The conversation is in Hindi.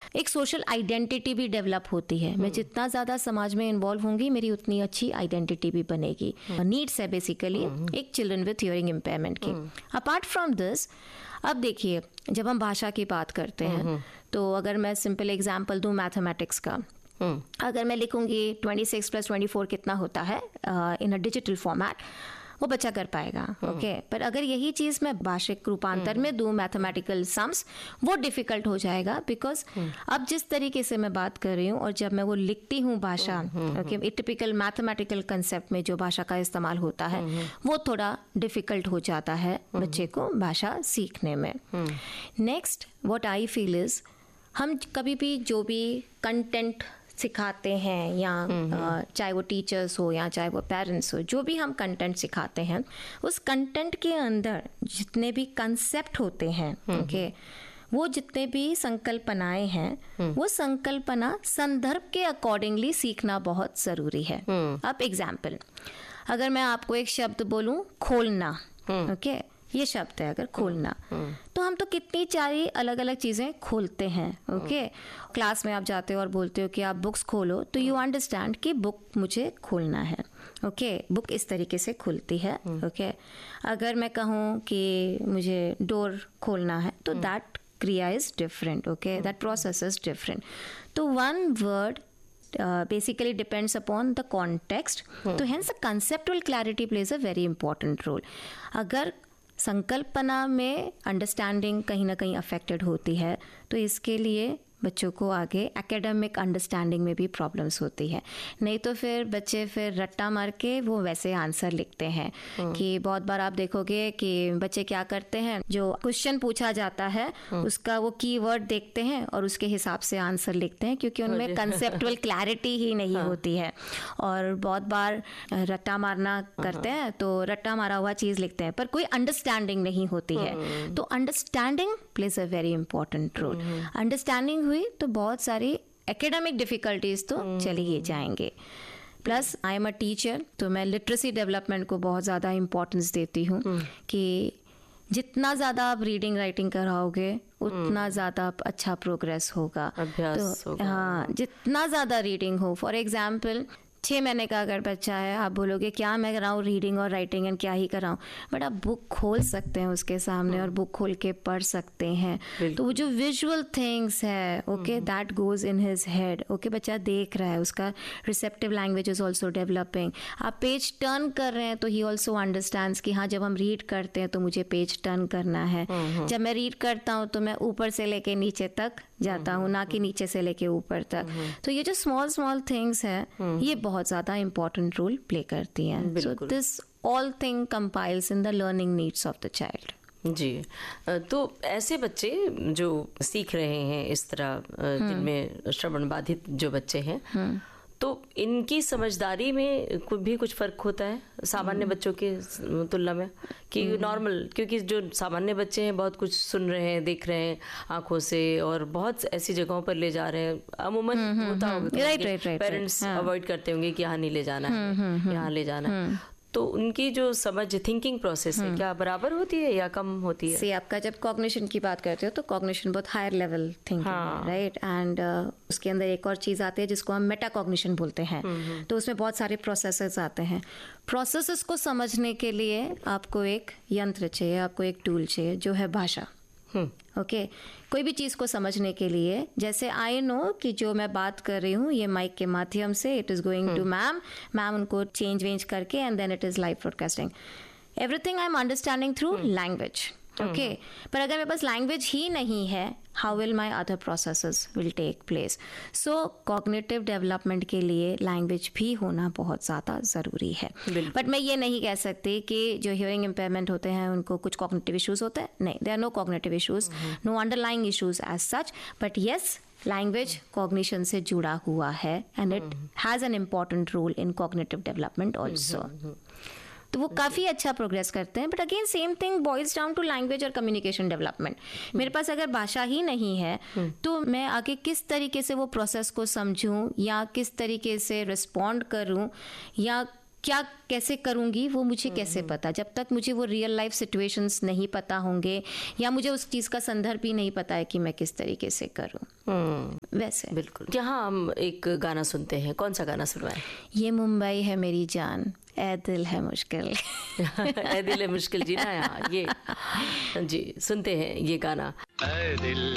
एक सोशल आइडेंटिटी भी डेवलप होती है। मैं जितना ज़्यादा समाज में इन्वॉल्व होंगी, मेरी उतनी अच्छी आइडेंटिटी भी बनेगी। नीड्स है बेसिकली एक चिल्ड्रन विथ हियरिंग इम्पेयरमेंट की। अपार्ट फ्रॉम दिस, अब देखिए, जब हम भाषा की बात करते हैं तो अगर मैं सिंपल एग्जांपल दूं मैथमेटिक्स का, अगर मैं लिखूंगी 26 + 24 कितना होता है इन अ डिजिटल फॉर्मेट, वो बच्चा कर पाएगा। ओके, पर अगर यही चीज़ मैं भाषिक रूपांतर में दूं, मैथमेटिकल सम्स, वो डिफिकल्ट हो जाएगा। बिकॉज अब जिस तरीके से मैं बात कर रही हूँ और जब मैं वो लिखती हूँ भाषा, ओके, टिपिकल मैथमेटिकल कंसेप्ट में जो भाषा का इस्तेमाल होता है वो थोड़ा डिफिकल्ट हो जाता है बच्चे को भाषा सीखने में। Next what I feel is, हम कभी भी जो भी कंटेंट सिखाते हैं या चाहे वो टीचर्स हो या चाहे वो पेरेंट्स हो, जो भी हम कंटेंट सिखाते हैं, उस कंटेंट के अंदर जितने भी कंसेप्ट होते हैं, ओके, वो जितने भी संकल्पनाएं हैं, वो संकल्पना संदर्भ के अकॉर्डिंगली सीखना बहुत ज़रूरी है। अब एग्जाम्पल, अगर मैं आपको एक शब्द बोलूं खोलना, ओके, ये शब्द है अगर खोलना, तो हम तो कितनी सारी अलग अलग चीज़ें खोलते हैं। ओके, क्लास में आप जाते हो और बोलते हो कि आप बुक्स खोलो, तो यू अंडरस्टैंड कि बुक मुझे खोलना है। ओके, बुक इस तरीके से खुलती है। ओके, अगर मैं कहूँ कि मुझे डोर खोलना है, तो दैट क्रिया is different. Okay, that process is different. तो one word basically depends upon the context. तो hence the conceptual clarity plays a very important role. अगर संकल्पना में अंडरस्टैंडिंग कहीं ना कहीं अफेक्टेड होती है, तो इसके लिए बच्चों को आगे एकेडमिक अंडरस्टैंडिंग में भी प्रॉब्लम्स होती है। नहीं तो फिर बच्चे फिर रट्टा मार के वो वैसे आंसर लिखते हैं कि बहुत बार आप देखोगे कि बच्चे क्या करते हैं, जो क्वेश्चन पूछा जाता है उसका वो कीवर्ड देखते हैं और उसके हिसाब से आंसर लिखते हैं, क्योंकि उनमें कंसेप्चुअल क्लैरिटी ही नहीं होती है। और बहुत बार रट्टा मारना करते हैं तो रट्टा मारा हुआ चीज़ लिखते हैं, पर कोई अंडरस्टैंडिंग नहीं होती है। तो understanding plays a very important role. Understanding हुई तो बहुत सारी एकेडमिक डिफिकल्टीज तो चली ही जाएंगे। Plus I am a teacher, तो मैं लिटरेसी डेवलपमेंट को बहुत ज़्यादा इम्पोर्टेंस देती हूँ कि जितना ज़्यादा आप रीडिंग राइटिंग कराओगे उतना ज़्यादा अच्छा प्रोग्रेस होगा। तो हाँ, जितना ज़्यादा रीडिंग हो, फॉर एग्जाम्पल 6 महीने का अगर बच्चा है, आप बोलोगे क्या मैं कराऊँ रीडिंग और राइटिंग एंड क्या ही कराऊँ, बट आप बुक खोल सकते हैं उसके सामने और बुक खोल के पढ़ सकते हैं। तो वो जो विजुअल थिंग्स है, okay, that goes in his head. Okay, बच्चा देख रहा है, उसका receptive language is also developing. आप पेज टर्न कर रहे हैं तो ही ऑल्सो अंडरस्टैंड्स कि हाँ, जब हम रीड करते हैं तो मुझे पेज टर्न करना है। जब मैं रीड करता हूँ तो मैं ऊपर से लेके नीचे तक जाता हूँ, ना कि नीचे से लेके ऊपर तक। तो ये जो स्मॉल स्मॉल थिंग्स है, ये बहुत ज़्यादा इंपॉर्टेंट रोल प्ले करती हैं। So this all thing compiles in the learning needs of the child. जी, तो ऐसे बच्चे जो सीख रहे हैं इस तरह, जिनमें श्रवण बाधित जो बच्चे हैं, तो इनकी समझदारी में भी कुछ फर्क होता है सामान्य बच्चों के तुलना में, कि नॉर्मल, क्योंकि जो सामान्य बच्चे हैं बहुत कुछ सुन रहे हैं, देख रहे हैं आंखों से, और बहुत ऐसी जगहों पर ले जा रहे हैं, अमूमन होता होगा, पेरेंट्स अवॉइड करते होंगे कि यहाँ नहीं ले जाना है, यहाँ ले जाना है। तो उनकी जो समझ, थिंकिंग प्रोसेस है, क्या बराबर होती है या कम होती है? से आपका जब कॉग्निशन की बात करते हो तो कॉग्निशन बहुत हायर लेवल थिंकिंग है, राइट? एंड उसके अंदर एक और चीज़ आती है जिसको हम मेटा कॉग्निशन बोलते हैं। तो उसमें बहुत सारे प्रोसेसेस आते हैं। प्रोसेसेस को समझने के लिए आपको एक यंत्र चाहिए, आपको एक टूल चाहिए, जो है भाषा। ओके, कोई भी चीज़ को समझने के लिए, जैसे आई नो कि जो मैं बात कर रही हूँ ये माइक के माध्यम से it is going to ma'am उनको चेंज वेंज करके and then it is live broadcasting. Everything I am understanding through language. Okay, पर अगर मेरे पास लैंग्वेज ही नहीं है, how will my other processes will take place? So cognitive development के लिए लैंग्वेज भी होना बहुत ज़्यादा ज़रूरी है। बट मैं ये नहीं कह सकती कि जो हियरिंग इम्पेयरमेंट होते हैं उनको कुछ कॉग्निटिव इश्यूज होते हैं। नहीं, there are no cognitive issues, no underlying issues as such, but yes, language cognition से जुड़ा हुआ है and it has an important role in cognitive development also. तो वो काफ़ी अच्छा प्रोग्रेस करते हैं। But again same thing boils down to language और कम्युनिकेशन डेवलपमेंट। मेरे पास अगर भाषा ही नहीं है तो मैं आगे किस तरीके से वो प्रोसेस को समझूं या किस तरीके से रिस्पॉन्ड करूं या क्या कैसे करूंगी, वो मुझे कैसे पता? जब तक मुझे वो रियल लाइफ सिचुएशंस नहीं पता होंगे या मुझे उस चीज़ का संदर्भ भी नहीं पता है कि मैं किस तरीके से करूं। वैसे। बिल्कुल। यहाँ हम एक गाना सुनते हैं, कौन सा गाना सुनवाएं? ये मुंबई है मेरी जान, ए दिल है मुश्किल। ए दिल है मुश्किल जी ना, यहाँ ये जी सुनते हैं ये गाना। ए दिल